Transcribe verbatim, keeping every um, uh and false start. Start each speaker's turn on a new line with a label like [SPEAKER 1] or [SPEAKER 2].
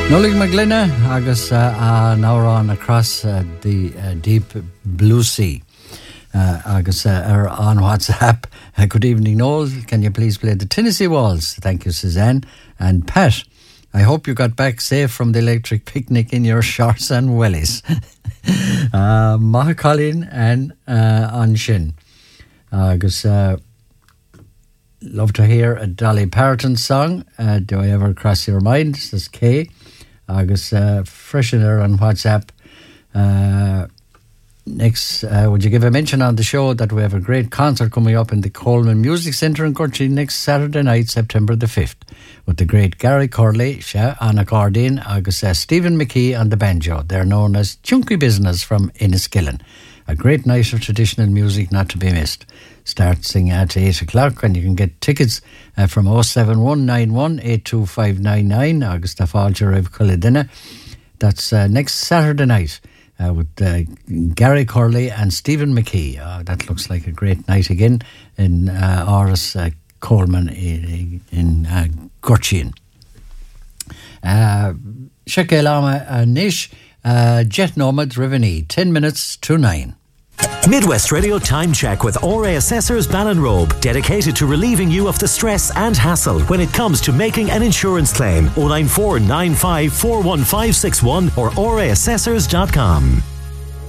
[SPEAKER 1] Nolig McGlinna agus uh, now on across uh, the uh, deep blue sea. Uh, agus uh, are on WhatsApp. Uh, good evening, Noel. Can you please play the Tennessee Waltz? Thank you, Suzanne. And Pat, I hope you got back safe from the electric picnic in your shorts and wellies. uh, Maha Colleen and uh, Anshin. Agus uh, love to hear a Dolly Parton song. Uh, do I ever cross your mind? This is Kay. Agus uh, freshener on WhatsApp. Uh, next, uh, would you give a mention on the show that we have a great concert coming up in the Coleman Music Centre in Gurchy next Saturday night, September the fifth, with the great Gary Corley on accordion, agus uh, Stephen McKee on the banjo. They're known as Chunky Business from Enniskillen. A great night of traditional music not to be missed. Starting at eight o'clock, and you can get tickets uh, from oh seven one nine one eight two five nine nine. August Fáilte of Culledina. That's uh, next Saturday night uh, with uh, Gary Corley and Stephen McKee. Uh, that looks like a great night again in uh, Oris uh, Coleman in, in uh, Gurchin. Shekel Lama Nish, Jet Nomad Riveni, ten minutes to nine.
[SPEAKER 2] Midwest Radio Time Check with R A Assessors Ballinrobe, dedicated to relieving you of the stress and hassle when it comes to making an insurance claim. oh nine four nine five four one five six one or r a assessors dot com.